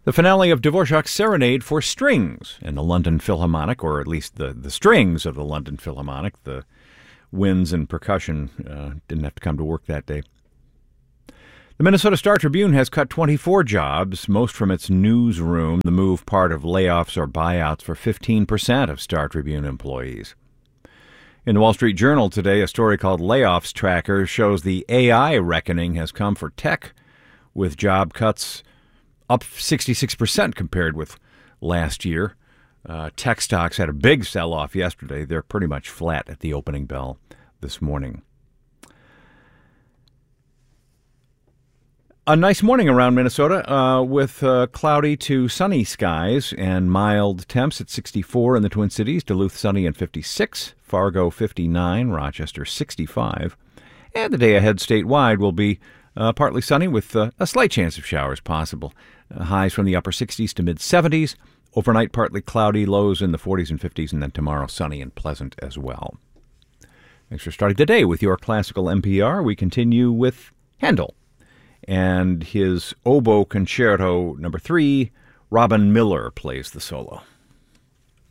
The finale of Dvorak's Serenade for Strings in the London Philharmonic, or at least the strings of the London Philharmonic. The winds and percussion didn't have to come to work that day. The Minnesota Star-Tribune has cut 24 jobs, most from its newsroom. The move part of layoffs or buyouts for 15% of Star-Tribune employees. In the Wall Street Journal today, a story called Layoffs Tracker shows the AI reckoning has come for tech, with job cuts up 66% compared with last year. Tech stocks had a big sell-off yesterday. They're pretty much flat at the opening bell this morning. A nice morning around Minnesota with cloudy to sunny skies and mild temps at 64 in the Twin Cities, Duluth sunny and 56, Fargo 59, Rochester 65. And the day ahead statewide will be partly sunny with a slight chance of showers possible. Highs from the upper 60s to mid-70s. Overnight partly cloudy, lows in the 40s and 50s, and then tomorrow sunny and pleasant as well. Thanks for starting the day with your classical NPR. We continue with Handel and his Oboe Concerto No. 3. Robin Miller plays the solo.